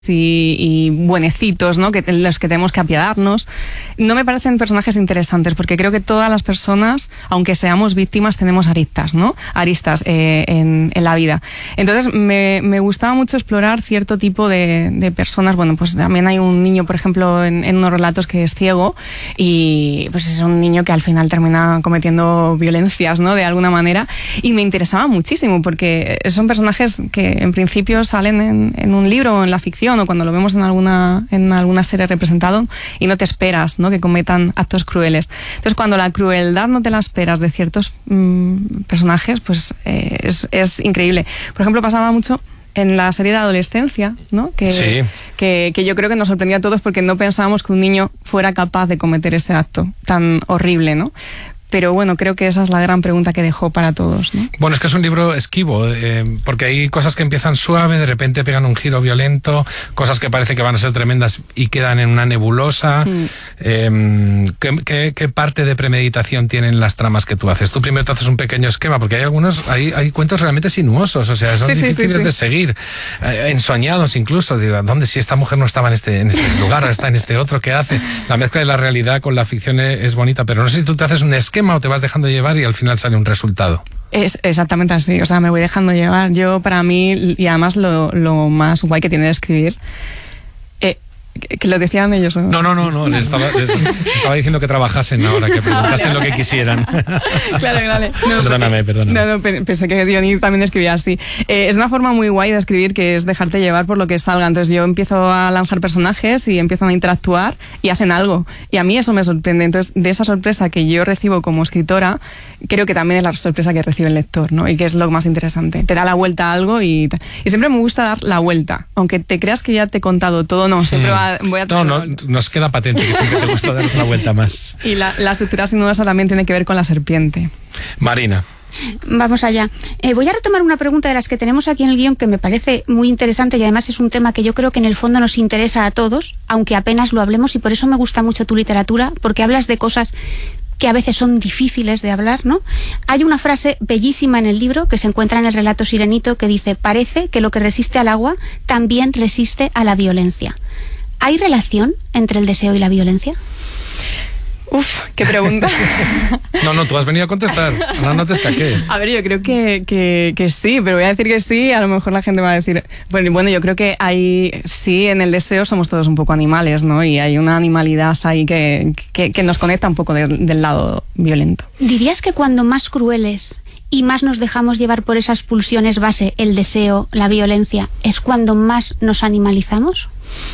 y buenecitos, ¿no? Los que tenemos que apiadarnos. No me parecen personajes interesantes, porque creo que todas las personas, aunque seamos víctimas, tenemos aristas, ¿no? Aristas en la vida. Entonces me gustaba mucho explorar cierto tipo de personas. Bueno, pues también hay un niño, por ejemplo, en unos relatos que es ciego, y pues es un niño que al final termina cometiendo violencias, ¿no? De alguna manera, y me interesaba muchísimo, porque son personajes que en principio salen en un libro o en la ficción, o cuando lo vemos en alguna serie representado, y no te esperas, ¿no? Que cometan actos crueles. Entonces, cuando la crueldad no te la esperas de ciertos personajes, pues es increíble. Por ejemplo, pasaba mucho en la serie de adolescencia, ¿no? Que yo creo que nos sorprendía a todos, porque no pensábamos que un niño fuera capaz de cometer ese acto tan horrible, ¿no? Pero bueno, creo que esa es la gran pregunta que dejó para todos, ¿no? Bueno, es que es un libro esquivo, porque hay cosas que empiezan suave, de repente pegan un giro violento, cosas que parece que van a ser tremendas y quedan en una nebulosa. ¿Qué parte de premeditación tienen las tramas que tú haces? Tú primero te haces un pequeño esquema, porque hay cuentos realmente sinuosos, o sea, son difíciles de seguir, ensoñados incluso. Digo, ¿dónde si esta mujer no estaba en este lugar, o está en este otro? ¿Qué hace? La mezcla de la realidad con la ficción es bonita, pero no sé si tú te haces un esquema o te vas dejando llevar y al final sale un resultado. Es exactamente así, o sea, me voy dejando llevar. Yo, para mí, y además lo más guay que tiene de escribir, que lo decían ellos, ¿no? No, les estaba diciendo que trabajasen ahora, que preguntasen lo que quisieran. Claro. No, perdóname. No, pensé que Dionis también escribía así. Es una forma muy guay de escribir, que es dejarte llevar por lo que salga. Entonces yo empiezo a lanzar personajes y empiezan a interactuar y hacen algo. Y a mí eso me sorprende. Entonces, de esa sorpresa que yo recibo como escritora, creo que también es la sorpresa que recibe el lector, ¿no? Y que es lo más interesante. Te da la vuelta a algo y siempre me gusta dar la vuelta. Aunque te creas que ya te he contado todo, no, siempre No, nos queda patente que siempre te gusta dar una vuelta más. Y la estructura sinuosa también tiene que ver con la serpiente. Marina. Vamos allá. Voy a retomar una pregunta de las que tenemos aquí en el guión, que me parece muy interesante, y además es un tema que yo creo que en el fondo nos interesa a todos, aunque apenas lo hablemos, y por eso me gusta mucho tu literatura, porque hablas de cosas que a veces son difíciles de hablar, ¿no? Hay una frase bellísima en el libro que se encuentra en el relato Sirenito, que dice: parece que lo que resiste al agua también resiste a la violencia. ¿Hay relación entre el deseo y la violencia? Uf, qué pregunta. No, tú has venido a contestar. No te escaques. A ver, yo creo que sí, pero voy a decir que sí, a lo mejor la gente va a decir... Bueno, yo creo que sí, en el deseo somos todos un poco animales, ¿no? Y hay una animalidad ahí que nos conecta un poco del lado violento. ¿Dirías que cuando más crueles y más nos dejamos llevar por esas pulsiones base, el deseo, la violencia, es cuando más nos animalizamos?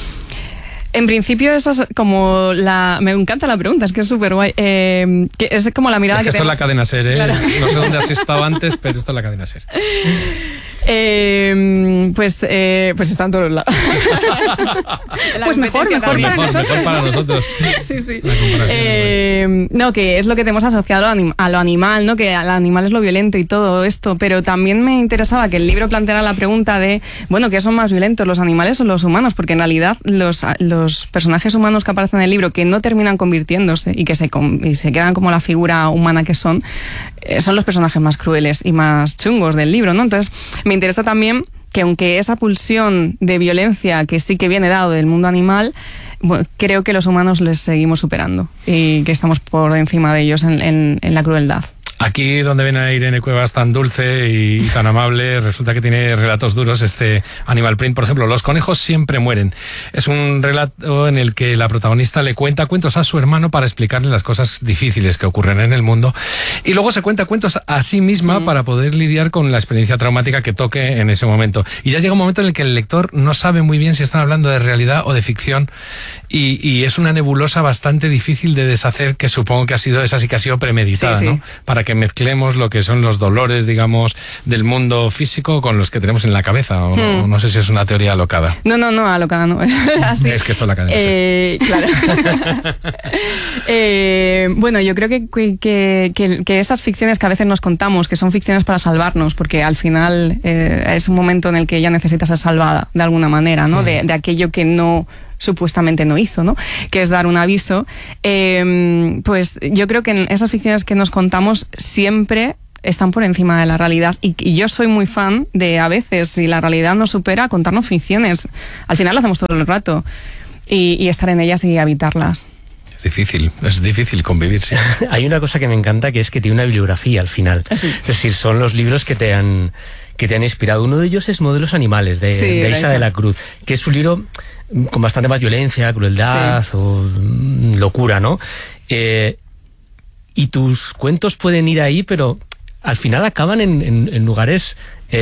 En principio, esa es como me encanta la pregunta, es que es súper guay. Que es como la mirada que esto es la cadena SER, ¿eh? Claro. No sé dónde has estado antes, pero esto es la cadena SER. Pues está en todos lados. Pues mejor para nosotros. Sí. No, que es lo que tenemos asociado a lo animal, ¿no? Que al animal es lo violento y todo esto, pero también me interesaba que el libro planteara la pregunta de, bueno, ¿qué son más violentos, los animales o los humanos? Porque en realidad los personajes humanos que aparecen en el libro, que no terminan convirtiéndose y que se quedan como la figura humana que son los personajes más crueles y más chungos del libro, ¿no? Entonces, me interesa también que, aunque esa pulsión de violencia que sí que viene dado del mundo animal, bueno, creo que los humanos les seguimos superando y que estamos por encima de ellos en la crueldad. Aquí, donde ven a Irene Cuevas tan dulce y tan amable, resulta que tiene relatos duros este Animal Print. Por ejemplo, Los conejos siempre mueren. Es un relato en el que la protagonista le cuenta cuentos a su hermano para explicarle las cosas difíciles que ocurren en el mundo, y luego se cuenta cuentos a sí misma para poder lidiar con la experiencia traumática que toque en ese momento. Y ya llega un momento en el que el lector no sabe muy bien si están hablando de realidad o de ficción, y es una nebulosa bastante difícil de deshacer, que supongo que ha sido premeditada, sí. ¿No? Para que mezclemos lo que son los dolores, digamos, del mundo físico con los que tenemos en la cabeza. O no sé si es una teoría alocada. No, alocada no. Así. Es que esto es la cadena. Claro. Bueno, yo creo que estas ficciones que a veces nos contamos, que son ficciones para salvarnos, porque al final es un momento en el que ella necesita ser salvada de alguna manera, ¿no? De aquello que no supuestamente no hizo, ¿no? Que es dar un aviso. Pues yo creo que en esas ficciones que nos contamos siempre están por encima de la realidad. Y yo soy muy fan de, a veces, si la realidad nos supera, contarnos ficciones. Al final lo hacemos todo el rato. Y estar en ellas y habitarlas. Es difícil convivir, sí. Hay una cosa que me encanta, que es que tiene una bibliografía al final. Sí. Es decir, son los libros que te han inspirado. Uno de ellos es Modelos Animales, de Isa de la Cruz, que es un libro con bastante más violencia, crueldad o locura, ¿no? Y tus cuentos pueden ir ahí, pero al final acaban en lugares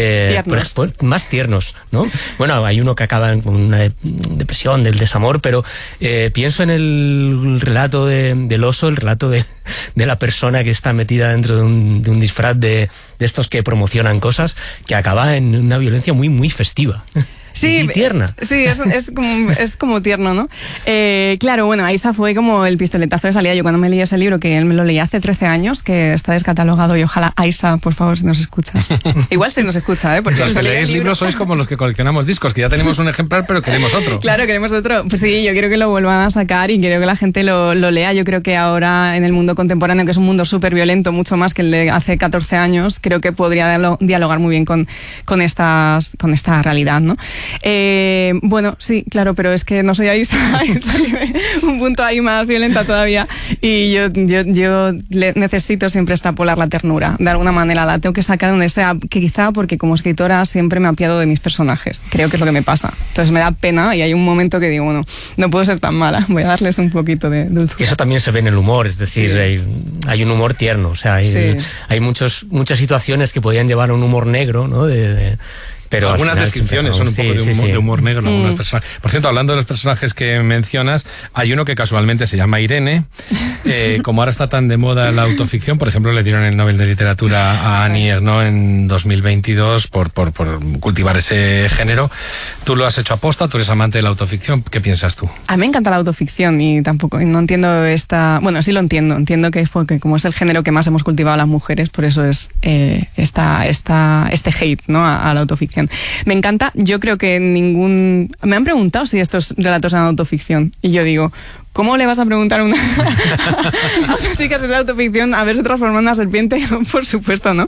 más tiernos, ¿no? Bueno, hay uno que acaba con una depresión, del desamor, pero pienso en el relato del oso, el relato de la persona que está metida dentro de un disfraz de estos que promocionan cosas, que acaba en una violencia muy, muy festiva. Sí, y tierna. Sí, es como tierno, ¿no? Claro, bueno, Aisa fue como el pistoletazo de salida. Yo cuando me leí ese libro, que él me lo leí hace 13 años, que está descatalogado, y ojalá, Aisa, por favor, si nos escuchas. Igual si nos escucha, ¿eh? Porque los que leéis libros sois como los que coleccionamos discos, que ya tenemos un ejemplar, pero queremos otro. Claro, queremos otro. Pues sí, yo quiero que lo vuelvan a sacar y quiero que la gente lo lea. Yo creo que ahora en el mundo contemporáneo, que es un mundo súper violento, mucho más que el de hace 14 años, creo que podría dialogar muy bien con esta realidad, ¿no? Bueno, sí, claro, pero es que no soy Aisa, un punto ahí más violenta todavía, y yo necesito siempre extrapolar la ternura, de alguna manera la tengo que sacar donde sea, que quizá porque como escritora siempre me apiado de mis personajes, creo que es lo que me pasa, entonces me da pena y hay un momento que digo, bueno, no puedo ser tan mala, voy a darles un poquito de dulzura. Y eso también se ve en el humor, es decir, hay un humor tierno, o sea, hay muchas situaciones que podrían llevar a un humor negro, ¿no? Pero algunas descripciones son un poco de humor negro, algunas personas. Por cierto, hablando de los personajes que mencionas, hay uno que casualmente se llama Irene. Como ahora está tan de moda la autoficción, por ejemplo, le dieron el Nobel de Literatura a Annie Ernaux en 2022 por cultivar ese género. Tú lo has hecho aposta, tú eres amante de la autoficción. ¿Qué piensas tú? A mí me encanta la autoficción y tampoco no entiendo bueno, sí lo entiendo. Entiendo que es porque como es el género que más hemos cultivado las mujeres, por eso es este hate, ¿no? a la autoficción. Me encanta, yo creo que me han preguntado si estos relatos eran autoficción y yo digo, ¿cómo le vas a preguntar a una chica si es autoficción a ver se transforma en una serpiente? Por supuesto, ¿no?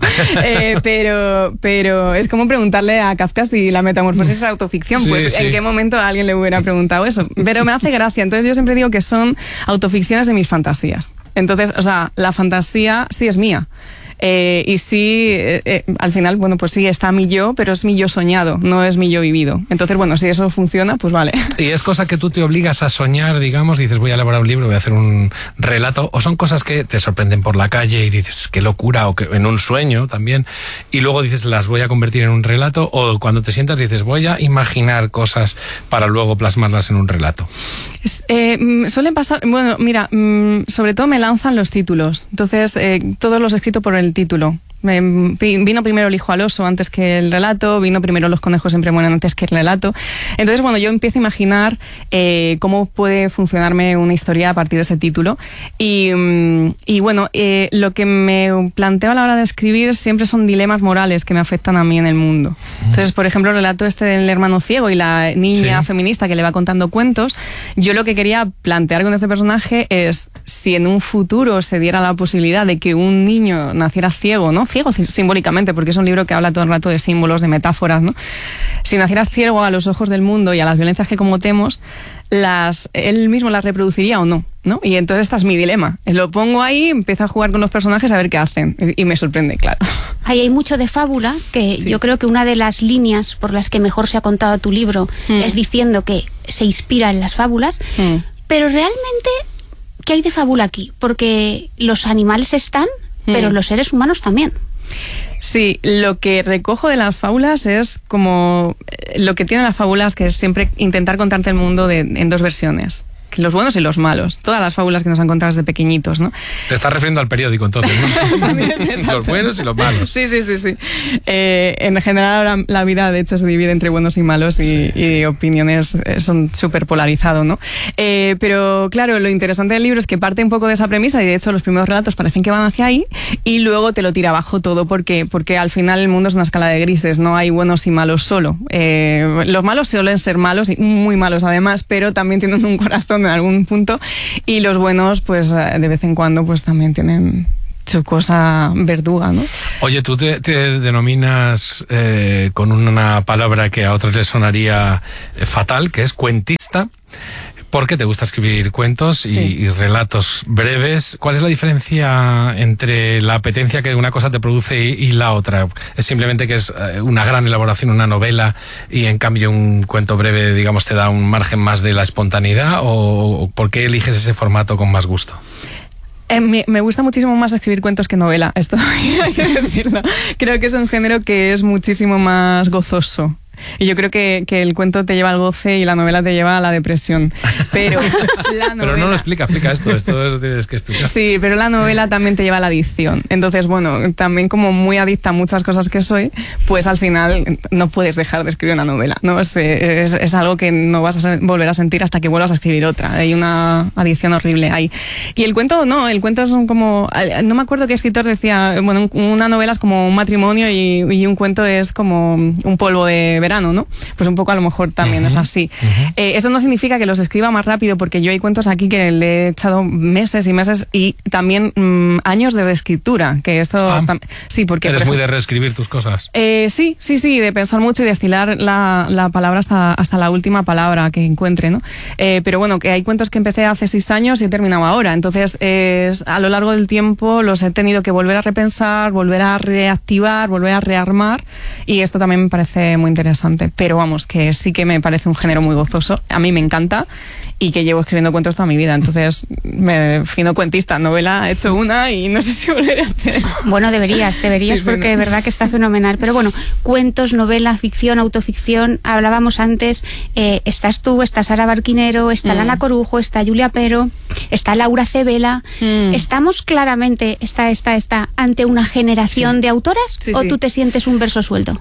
Pero es como preguntarle a Kafka si la metamorfosis es autoficción. Sí, pues sí. ¿En qué momento a alguien le hubiera preguntado eso? Pero me hace gracia. Entonces yo siempre digo que son autoficciones de mis fantasías. Entonces, o sea, la fantasía sí es mía. Y sí, al final, bueno, pues sí, está mi yo, pero es mi yo soñado, no es mi yo vivido. Entonces, bueno, si eso funciona, pues vale. ¿Y es cosa que tú te obligas a soñar, digamos, y dices, voy a elaborar un libro, voy a hacer un relato, o son cosas que te sorprenden por la calle y dices, qué locura, o que en un sueño también, y luego dices, las voy a convertir en un relato, o cuando te sientas dices, voy a imaginar cosas para luego plasmarlas en un relato? Suelen pasar, bueno, mira, sobre todo me lanzan los títulos, entonces todos los he escrito por el título. Vino primero El hijo al oso antes que el relato, vino primero Los conejos siempre mueren antes que el relato. Entonces, bueno, yo empiezo a imaginar cómo puede funcionarme una historia a partir de ese título. Y bueno, lo que me planteo a la hora de escribir siempre son dilemas morales que me afectan a mí en el mundo. Entonces, por ejemplo, el relato del hermano ciego y la niña feminista que le va contando cuentos, yo lo que quería plantear con este personaje es si en un futuro se diera la posibilidad de que un niño naciera ciego, ¿no? Ciego simbólicamente, porque es un libro que habla todo el rato de símbolos, de metáforas, ¿no? Si nacieras ciego a los ojos del mundo y a las violencias que cometemos, él mismo las reproduciría o no, ¿no? Y entonces este es mi dilema. Lo pongo ahí, empiezo a jugar con los personajes a ver qué hacen y me sorprende, claro. Ahí hay mucho de fábula, que yo creo que una de las líneas por las que mejor se ha contado tu libro es diciendo que se inspira en las fábulas, pero realmente, ¿qué hay de fábula aquí? Porque los animales están, pero los seres humanos también. Sí, lo que recojo de las fábulas es como lo que tienen las fábulas, que es siempre intentar contarte el mundo en dos versiones. Los buenos y los malos. Todas las fábulas que nos han contado desde pequeñitos, ¿no? Te estás refiriendo al periódico, entonces, ¿no? Los buenos y los malos. Sí. En general, ahora la vida, de hecho, se divide entre buenos y malos y opiniones son súper polarizadas, ¿no? Pero, claro, lo interesante del libro es que parte un poco de esa premisa y, de hecho, los primeros relatos parecen que van hacia ahí y luego te lo tira abajo todo porque al final el mundo es una escala de grises, no hay buenos y malos solo. Los malos suelen ser malos y muy malos, además, pero también tienen un corazón en algún punto, y los buenos pues de vez en cuando pues también tienen su cosa verduga, ¿no? Oye, tú te denominas con una palabra que a otros les sonaría fatal, que es cuentista. Porque te gusta escribir cuentos y relatos breves. ¿Cuál es la diferencia entre la apetencia que una cosa te produce y la otra? ¿Es simplemente que es una gran elaboración, una novela, y en cambio un cuento breve, digamos, te da un margen más de la espontaneidad? ¿O por qué eliges ese formato con más gusto? Me gusta muchísimo más escribir cuentos que novela, esto hay que decirlo. Creo que es un género que es muchísimo más gozoso. Y yo creo que el cuento te lleva al goce y la novela te lleva a la depresión. Pero la novela... Pero no lo explica esto lo tienes que explicar. Sí, pero la novela también te lleva a la adicción. Entonces, bueno, también como muy adicta a muchas cosas que soy, pues al final no puedes dejar de escribir una novela, ¿no? Es algo que no vas a volver a sentir hasta que vuelvas a escribir otra. Hay una adicción horrible ahí. Y el cuento es como... No me acuerdo qué escritor decía, bueno, una novela es como un matrimonio y un cuento es como un polvo de verano, ¿no? Pues un poco a lo mejor también es así. Eso no significa que los escriba más rápido, porque yo hay cuentos aquí que le he echado meses y meses y también años de reescritura, que esto... sí, porque... ¿Eres muy de reescribir tus cosas? Sí, de pensar mucho y de estilar la palabra hasta la última palabra que encuentre, ¿no? Pero bueno, que hay cuentos que empecé hace 6 años y he terminado ahora, entonces a lo largo del tiempo los he tenido que volver a repensar, volver a reactivar, volver a rearmar, y esto también me parece muy interesante. Pero vamos, que sí que me parece un género muy gozoso, a mí me encanta, y que llevo escribiendo cuentos toda mi vida, entonces me defino cuentista. Novela he hecho una y no sé si volveré a hacer. Bueno, deberías porque de verdad que está fenomenal. Pero bueno, cuentos, novela, ficción, autoficción, hablábamos antes, estás tú, está Sara Barquinero, está Lana Corujo, está Julia Pero, está Laura Cebela. ¿Estamos claramente, está ante una generación de autoras o tú te sientes un verso suelto?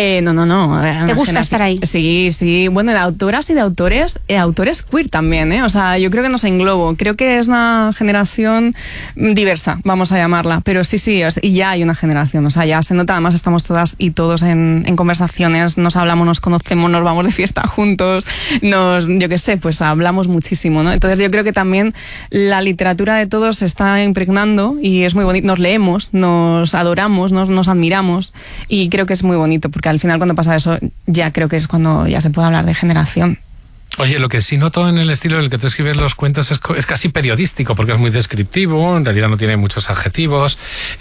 No. ¿Te gusta estar ahí? Sí. Bueno, de autoras y de autores queer también, ¿eh? O sea, yo creo que nos englobo. Creo que es una generación diversa, vamos a llamarla. Pero sí, y ya hay una generación. O sea, ya se nota, además estamos todas y todos en conversaciones, nos hablamos, nos conocemos, nos vamos de fiesta juntos, yo qué sé, pues hablamos muchísimo, ¿no? Entonces yo creo que también la literatura de todos se está impregnando y es muy bonito. Nos leemos, nos adoramos, nos admiramos, y creo que es muy bonito, porque al final cuando pasa eso ya creo que es cuando ya se puede hablar de generación. Oye, lo que sí noto en el estilo en el que tú escribes los cuentos es casi periodístico, porque es muy descriptivo, en realidad no tiene muchos adjetivos,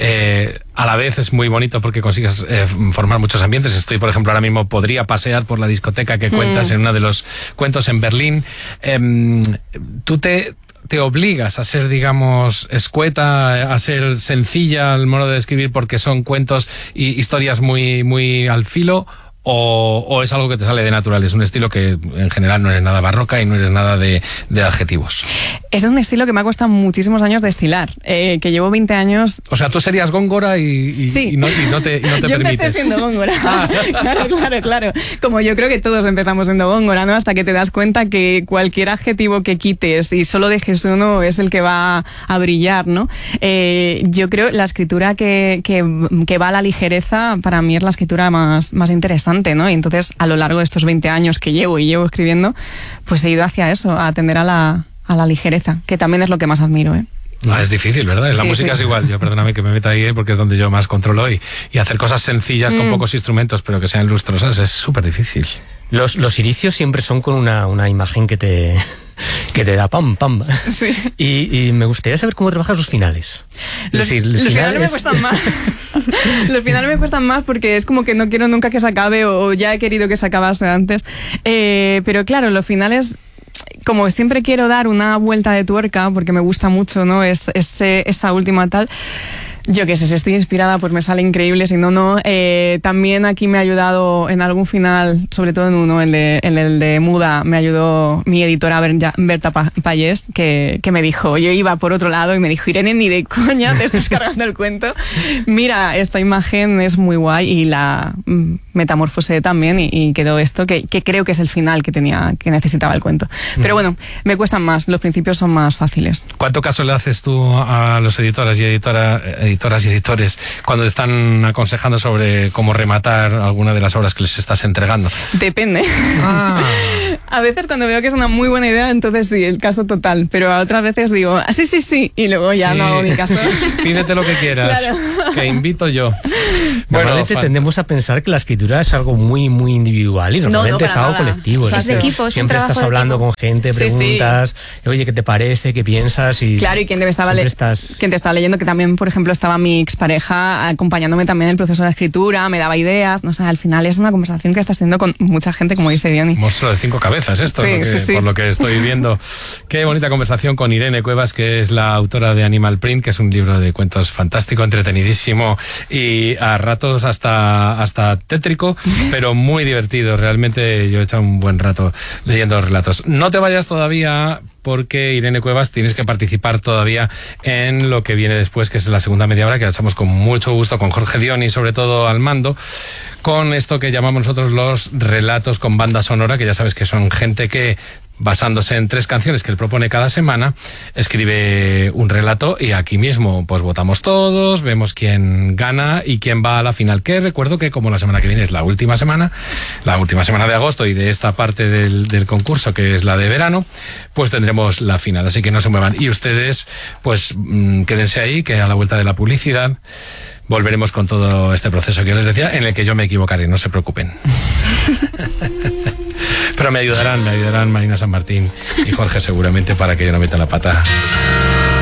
a la vez es muy bonito porque consigues formar muchos ambientes. Por ejemplo, ahora mismo podría pasear por la discoteca que cuentas en uno de los cuentos en Berlín. Tú te obligas a ser, digamos, escueta, a ser sencilla al modo de escribir porque son cuentos y historias muy, muy al filo, o es algo que te sale de natural? Es un estilo que en general no eres nada barroca y no eres nada de adjetivos. Es un estilo que me ha costado muchísimos años destilar, que llevo 20 años... O sea, tú serías góngora y no te yo permites. Yo empecé siendo góngora. Claro. Como yo creo que todos empezamos siendo góngora, ¿no? Hasta que te das cuenta que cualquier adjetivo que quites y solo dejes uno es el que va a brillar, ¿no? Yo creo la escritura que va a la ligereza, para mí es la escritura más interesante, ¿no? Y entonces, a lo largo de estos 20 años que llevo escribiendo, pues he ido hacia eso, a atender a la ligereza, que también es lo que más admiro, ¿eh? Es difícil, ¿verdad? La música es igual. Yo, perdóname que me meta ahí, porque es donde yo más controlo, y hacer cosas sencillas con pocos instrumentos, pero que sean lustrosas, es súper difícil. Los inicios siempre son con una imagen que te da pam. Sí. Y me gustaría saber cómo trabajas los finales. Los finales me cuestan más. Los finales me cuestan más porque es como que no quiero nunca que se acabe, o ya he querido que se acabase antes. Pero claro, los finales, como siempre quiero dar una vuelta de tuerca, porque me gusta mucho, ¿no? Esa última tal... Yo qué sé, si estoy inspirada, pues me sale increíble, si no. También aquí me ha ayudado en algún final, sobre todo en uno, el de Muda, me ayudó mi editora Berta Payés, que me dijo, yo iba por otro lado y me dijo, Irene, ni de coña te estás cargando el cuento. Mira, esta imagen es muy guay, y la metamorfosé también y quedó esto, que creo que es el final que necesitaba el cuento. Pero bueno, me cuestan más, los principios son más fáciles. ¿Cuánto caso le haces tú a los editoras y editores cuando te están aconsejando sobre cómo rematar alguna de las obras que les estás entregando? Depende. A veces cuando veo que es una muy buena idea, entonces sí, el caso total. Pero a otras veces digo, sí, y luego ya no hago mi caso. Pídete lo que quieras, claro. Que invito yo. Normalmente tendemos a pensar que la escritura es algo muy, muy individual y normalmente es algo colectivo. Es de equipo, siempre estás hablando con gente, preguntas, oye, ¿qué te parece? ¿Qué piensas? Y claro, y quien te estaba leyendo, que también, por ejemplo, estaba mi expareja acompañándome también en el proceso de la escritura, me daba ideas, no sé, al final es una conversación que estás teniendo con mucha gente, como dice Diony. Monstruo de 5 cabezas esto, por lo que estoy viendo. Qué bonita conversación con Irene Cuevas, que es la autora de Animal Print, que es un libro de cuentos fantástico, entretenidísimo y a ratos hasta tétrico, pero muy divertido. Realmente yo he echado un buen rato leyendo los relatos. No te vayas todavía, porque Irene Cuevas tienes que participar todavía en lo que viene después, que es la segunda media hora, que la echamos con mucho gusto con Jorge Diony, sobre todo al mando, con esto que llamamos nosotros los relatos con banda sonora, que ya sabes que son gente que, basándose en 3 canciones que él propone cada semana, escribe un relato y aquí mismo pues votamos todos, vemos quién gana y quién va a la final, que recuerdo que como la semana que viene es la última semana de agosto y de esta parte del concurso, que es la de verano, pues tendremos la final, así que no se muevan. Y ustedes pues quédense ahí, que a la vuelta de la publicidad volveremos con todo este proceso que yo les decía, en el que yo me equivocaré, no se preocupen. Pero me ayudarán Marina San Martín y Jorge seguramente para que yo no meta la pata.